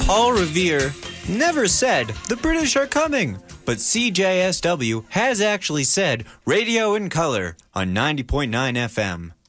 Paul Revere never said the British are coming, but CJSW has actually said radio in color on 90.9 FM.